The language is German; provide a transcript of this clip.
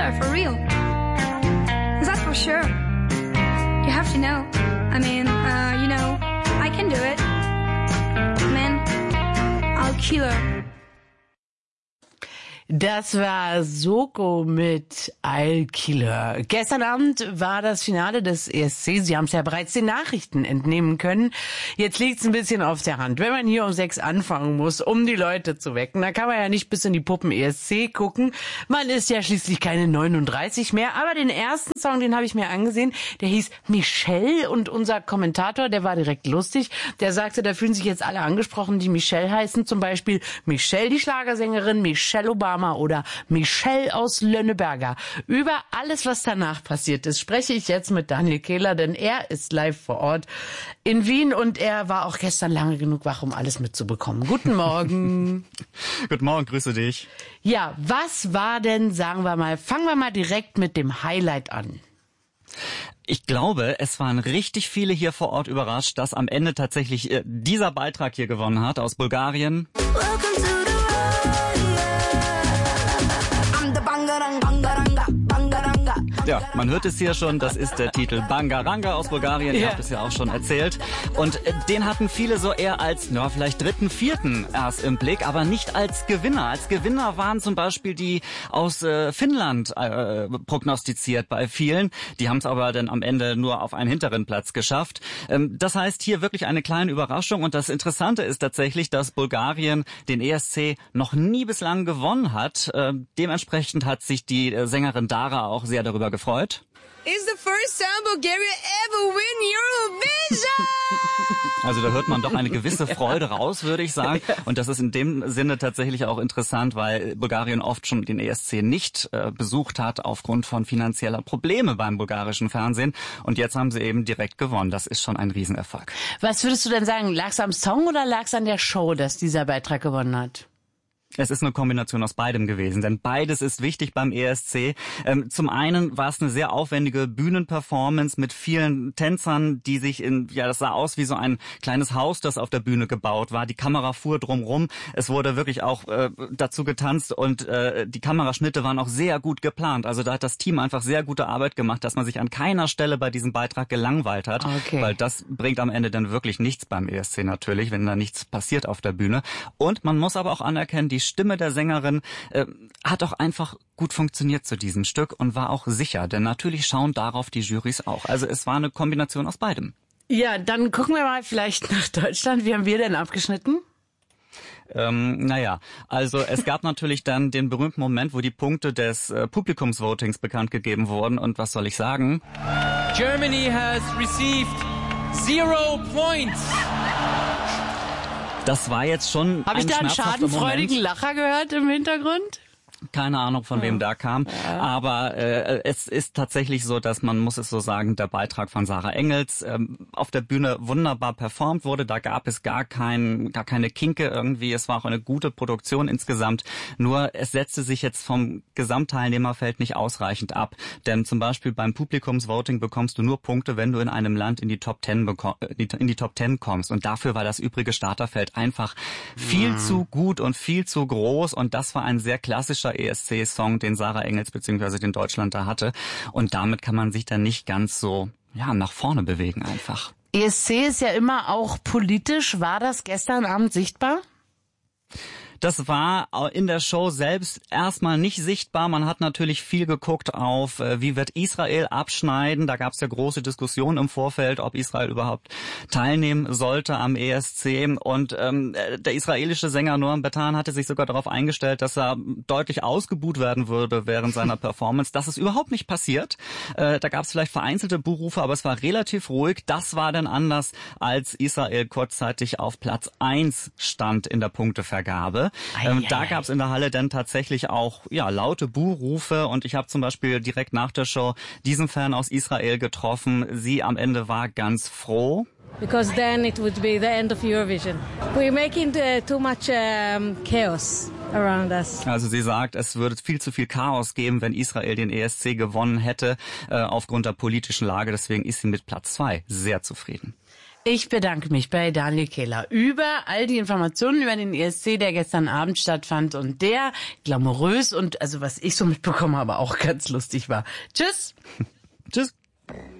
killer for real. That's for sure. You have to know. I mean, I can do it. Man, I'll kill her. Das war Soko mit I'll Kill Her. Gestern Abend war das Finale des ESC. Sie haben es ja bereits den Nachrichten entnehmen können. Jetzt liegt es ein bisschen auf der Hand. Wenn man hier um 6 anfangen muss, um die Leute zu wecken, dann kann man ja nicht bis in die Puppen ESC gucken. Man ist ja schließlich keine 39 mehr. Aber den ersten Song, den habe ich mir angesehen, der hieß Michelle, und unser Kommentator, der war direkt lustig. Der sagte, da fühlen sich jetzt alle angesprochen, die Michelle heißen. Zum Beispiel Michelle, die Schlagersängerin, Michelle Obama oder Michelle aus Lönneberger. Über alles, was danach passiert ist, spreche ich jetzt mit Daniel Kehler, denn er ist live vor Ort in Wien und er war auch gestern lange genug wach, um alles mitzubekommen. Guten Morgen. Guten Morgen, grüße dich. Ja, was war denn, fangen wir mal direkt mit dem Highlight an. Ich glaube, es waren richtig viele hier vor Ort überrascht, dass am Ende tatsächlich dieser Beitrag hier gewonnen hat aus Bulgarien. Ja, man hört es hier schon, das ist der Titel Bangaranga aus Bulgarien, ihr habt es ja auch schon erzählt. Und den hatten viele so eher als, vielleicht dritten, vierten erst im Blick, aber nicht als Gewinner. Als Gewinner waren zum Beispiel die aus Finnland prognostiziert bei vielen. Die haben es aber dann am Ende nur auf einen hinteren Platz geschafft. Das heißt, hier wirklich eine kleine Überraschung. Und das Interessante ist tatsächlich, dass Bulgarien den ESC noch nie bislang gewonnen hat. Dementsprechend hat sich die Sängerin Dara auch sehr darüber gefreut. It's the first time Bulgaria ever win Eurovision! Also da hört man doch eine gewisse Freude raus, würde ich sagen. Und das ist in dem Sinne tatsächlich auch interessant, weil Bulgarien oft schon den ESC nicht besucht hat aufgrund von finanzieller Probleme beim bulgarischen Fernsehen. Und jetzt haben sie eben direkt gewonnen. Das ist schon ein Riesenerfolg. Was würdest du denn sagen? Lag es am Song oder lag es an der Show, dass dieser Beitrag gewonnen hat? Es ist eine Kombination aus beidem gewesen, denn beides ist wichtig beim ESC. Zum einen war es eine sehr aufwendige Bühnenperformance mit vielen Tänzern, die sich das sah aus wie so ein kleines Haus, das auf der Bühne gebaut war. Die Kamera fuhr drumrum. Es wurde wirklich auch dazu getanzt und die Kameraschnitte waren auch sehr gut geplant. Also da hat das Team einfach sehr gute Arbeit gemacht, dass man sich an keiner Stelle bei diesem Beitrag gelangweilt hat. Okay. Weil das bringt am Ende dann wirklich nichts beim ESC natürlich, wenn da nichts passiert auf der Bühne. Und man muss aber auch anerkennen, die Stimme der Sängerin hat auch einfach gut funktioniert zu diesem Stück und war auch sicher, denn natürlich schauen darauf die Jurys auch. Also es war eine Kombination aus beidem. Ja, dann gucken wir mal vielleicht nach Deutschland. Wie haben wir denn abgeschnitten? Also es gab natürlich dann den berühmten Moment, wo die Punkte des Publikumsvotings bekannt gegeben wurden. Und was soll ich sagen? Germany has received 0 points. Das war jetzt schon Habe ich da einen schadenfreudigen Lacher gehört im Hintergrund? Keine Ahnung, von wem da kam. Ja. Aber es ist tatsächlich so, dass man muss es so sagen, der Beitrag von Sarah Engels auf der Bühne wunderbar performt wurde. Da gab es gar keine Kinke irgendwie. Es war auch eine gute Produktion insgesamt. Nur es setzte sich jetzt vom Gesamtteilnehmerfeld nicht ausreichend ab. Denn zum Beispiel beim Publikumsvoting bekommst du nur Punkte, wenn du in einem Land in die Top 10 kommst. Und dafür war das übrige Starterfeld einfach viel zu gut und viel zu groß. Und das war ein sehr klassischer ESC-Song, den Sarah Engels bzw. den Deutschland da hatte. Und damit kann man sich dann nicht ganz so nach vorne bewegen einfach. ESC ist ja immer auch politisch. War das gestern Abend sichtbar? Das war in der Show selbst erstmal nicht sichtbar. Man hat natürlich viel geguckt auf, wie wird Israel abschneiden. Da gab es ja große Diskussionen im Vorfeld, ob Israel überhaupt teilnehmen sollte am ESC. Und der israelische Sänger Noam Betan hatte sich sogar darauf eingestellt, dass er deutlich ausgebuht werden würde während seiner Performance. Das ist überhaupt nicht passiert. Da gab es vielleicht vereinzelte Buhrufe, aber es war relativ ruhig. Das war dann anders, als Israel kurzzeitig auf Platz 1 stand in der Punktevergabe. Da gab es in der Halle dann tatsächlich auch laute Buhrufe und ich habe zum Beispiel direkt nach der Show diesen Fan aus Israel getroffen. Sie am Ende war ganz froh. Because then it would be the end of Eurovision. We're making too much chaos around us. Also sie sagt, es würde viel zu viel Chaos geben, wenn Israel den ESC gewonnen hätte aufgrund der politischen Lage. Deswegen ist sie mit Platz 2 sehr zufrieden. Ich bedanke mich bei Daniel Kehler über all die Informationen über den ESC, der gestern Abend stattfand und der glamourös und, also was ich so mitbekommen habe, auch ganz lustig war. Tschüss. Tschüss.